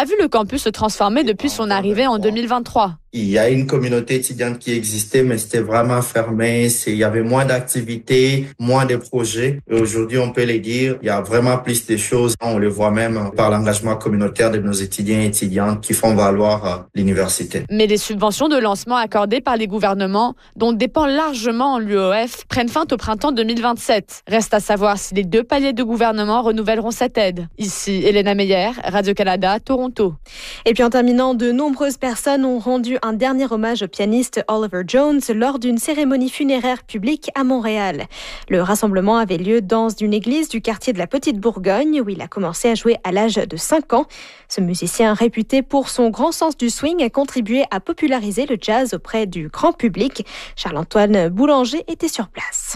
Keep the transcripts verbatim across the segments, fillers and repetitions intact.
a vu le campus se transformer depuis son arrivée en deux mille vingt-trois. Il y a une communauté étudiante qui existait, mais c'était vraiment fermé. C'est, il y avait moins d'activités, moins de projets. Et aujourd'hui, on peut les dire, il y a vraiment plus de choses. On le voit même par l'engagement communautaire de nos étudiants et étudiantes qui font valoir l'université. Mais les subventions de lancement accordées par les gouvernements, dont dépend largement l'U O F, prennent fin au printemps deux mille vingt-sept. Reste à savoir si les deux paliers de gouvernement renouvelleront cette aide. Ici, Elena Meyer, Radio-Canada, Toronto. Et puis en terminant, de nombreuses personnes ont rendu un dernier hommage au pianiste Oliver Jones lors d'une cérémonie funéraire publique à Montréal. Le rassemblement avait lieu dans une église du quartier de la Petite Bourgogne où il a commencé à jouer à l'âge de cinq ans. Ce musicien réputé pour son grand sens du swing a contribué à populariser le jazz auprès du grand public. Charles-Antoine Boulanger était sur place.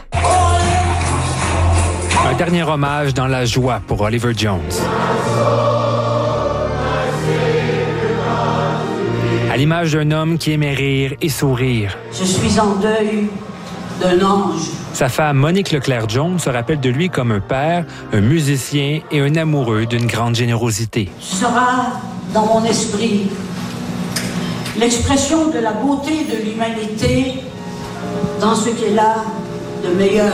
Un dernier hommage dans la joie pour Oliver Jones. À l'image d'un homme qui aimait rire et sourire. Je suis en deuil d'un ange. Sa femme Monique Leclerc-Jones se rappelle de lui comme un père, un musicien et un amoureux d'une grande générosité. Tu seras dans mon esprit l'expression de la beauté de l'humanité dans ce qu'elle a de meilleur.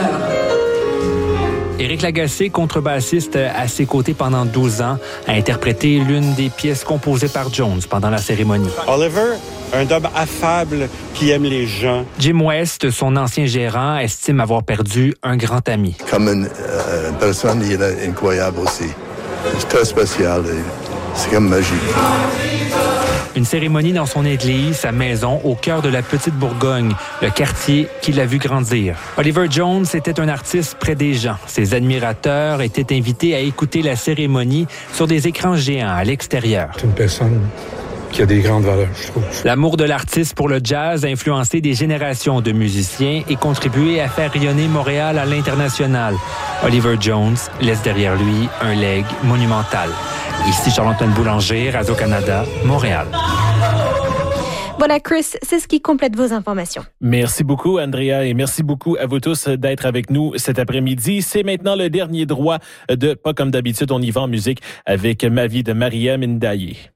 Éric Lagacé, contrebassiste à ses côtés pendant douze ans, a interprété l'une des pièces composées par Jones pendant la cérémonie. Oliver, un homme affable qui aime les gens. Jim West, son ancien gérant, estime avoir perdu un grand ami. Comme une, euh, une personne, il est incroyable aussi. C'est très spécial. C'est comme magique. Une cérémonie dans son église, sa maison, au cœur de la Petite Bourgogne, le quartier qui l'a vu grandir. Oliver Jones était un artiste près des gens. Ses admirateurs étaient invités à écouter la cérémonie sur des écrans géants à l'extérieur. C'est une personne qui a des grandes valeurs, je trouve. L'amour de l'artiste pour le jazz a influencé des générations de musiciens et contribué à faire rayonner Montréal à l'international. Oliver Jones laisse derrière lui un legs monumental. Ici Charles-Antoine Boulanger, Radio-Canada, Montréal. Voilà, Chris, c'est ce qui complète vos informations. Merci beaucoup, Andrea, et merci beaucoup à vous tous d'être avec nous cet après-midi. C'est maintenant le dernier droit de Pas comme d'habitude, on y va en musique avec Ma vie de Maria Mindaye.